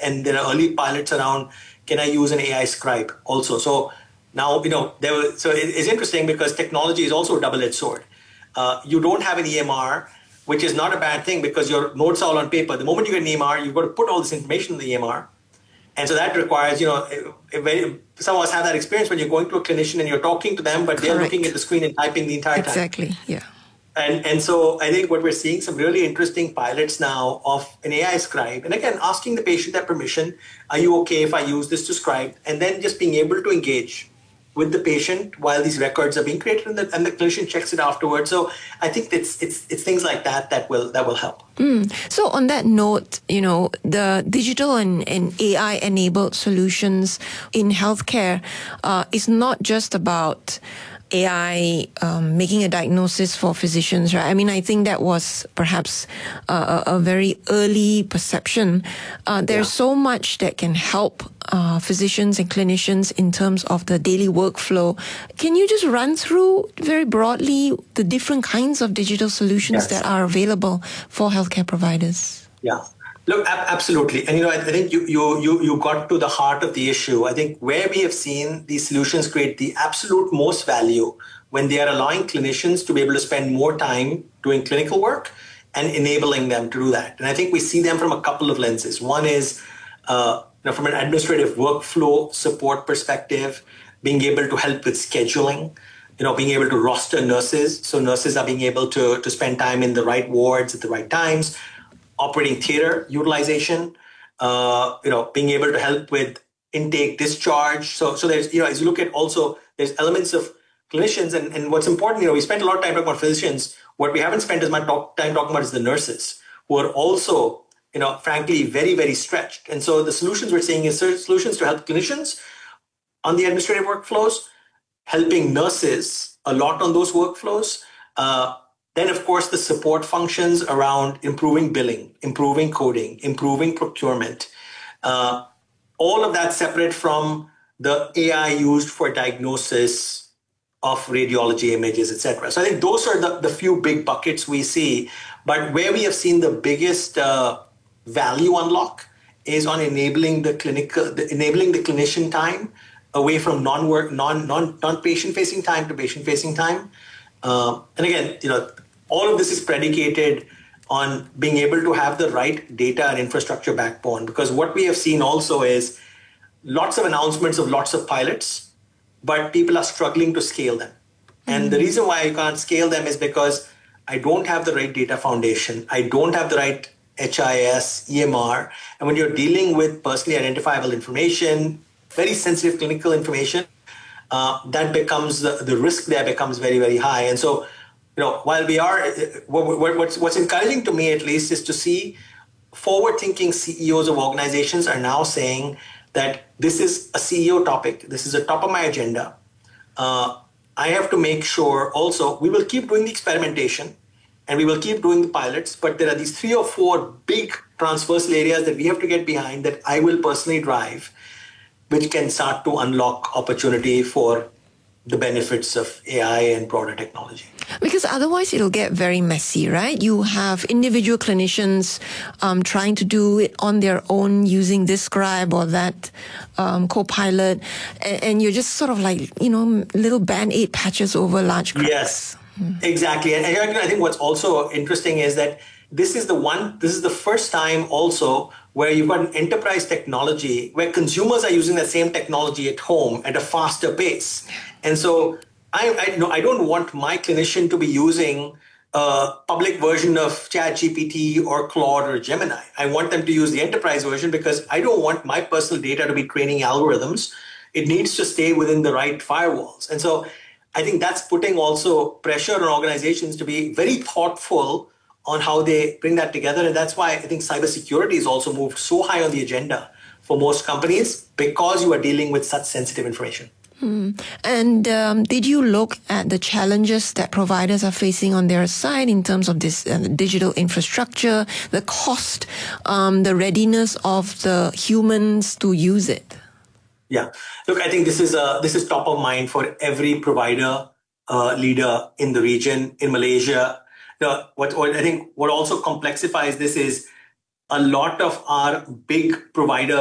and there are early pilots around, can I use an AI scribe also? So now, it's interesting because technology is also a double-edged sword. You don't have an EMR, which is not a bad thing because your notes are all on paper. The moment you get an EMR, you've got to put all this information in the EMR. And so that requires, some of us have that experience when you're going to a clinician and you're talking to them, but they're looking at the screen and typing the entire time. Exactly, yeah. And so I think what we're seeing some really interesting pilots now of an AI scribe. And again, asking the patient that permission, are you okay if I use this to scribe? And then just being able to engage with the patient while these records are being created and the clinician checks it afterwards. So I think it's things like that will help. So on that note, the digital and AI-enabled solutions in healthcare is not just about AI making a diagnosis for physicians, right? I mean, I think that was perhaps a very early perception. There's so much that can help physicians and clinicians in terms of the daily workflow. Can you just run through very broadly the different kinds of digital solutions that are available for healthcare providers? Yeah. Look, absolutely. And, I think you got to the heart of the issue. I think where we have seen these solutions create the absolute most value when they are allowing clinicians to be able to spend more time doing clinical work and enabling them to do that. And I think we see them from a couple of lenses. One is, from an administrative workflow support perspective, being able to help with scheduling, being able to roster nurses. So nurses are being able to spend time in the right wards at the right times. Operating theater utilization, being able to help with intake, discharge. So there's, as you look at also, there's elements of clinicians and what's important, we spent a lot of time talking about physicians. What we haven't spent as much time talking about is the nurses who are also, frankly, very, very stretched. And so the solutions we're seeing is solutions to help clinicians on the administrative workflows, helping nurses a lot on those workflows. Then, of course, the support functions around improving billing, improving coding, improving procurement. All of that separate from the AI used for diagnosis of radiology images, et cetera. So I think those are the few big buckets we see. But where we have seen the biggest value unlock is on enabling the clinician time away from non-patient facing time to patient facing time. And again, all of this is predicated on being able to have the right data and infrastructure backbone. Because what we have seen also is lots of announcements of lots of pilots, but people are struggling to scale them. And the reason why I can't scale them is because I don't have the right data foundation. I don't have the right HIS, EMR. And when you're dealing with personally identifiable information, very sensitive clinical information, that becomes the risk there becomes very, very high. And so, while we are, what's encouraging to me at least is to see forward-thinking CEOs of organizations are now saying that this is a CEO topic. This is a top of my agenda. I have to make sure also we will keep doing the experimentation and we will keep doing the pilots, but there are these 3 or 4 big transversal areas that we have to get behind that I will personally drive, which can start to unlock opportunity for the benefits of AI and broader technology. Because otherwise it'll get very messy, right? You have individual clinicians trying to do it on their own using this scribe or that co-pilot, and you're just sort of like, little Band-Aid patches over large cracks. Yes, exactly. And I think what's also interesting is that this is the first time also where you've got an enterprise technology where consumers are using the same technology at home at a faster pace. And so I don't want my clinician to be using a public version of ChatGPT or Claude or Gemini. I want them to use the enterprise version because I don't want my personal data to be training algorithms. It needs to stay within the right firewalls. And so I think that's putting also pressure on organizations to be very thoughtful on how they bring that together. And that's why I think cybersecurity has also moved so high on the agenda for most companies because you are dealing with such sensitive information. And did you look at the challenges that providers are facing on their side in terms of this digital infrastructure, the cost, the readiness of the humans to use it? Yeah. Look, I think this is top of mind for every provider leader in the region, in Malaysia. What I think what also complexifies this is a lot of our big providers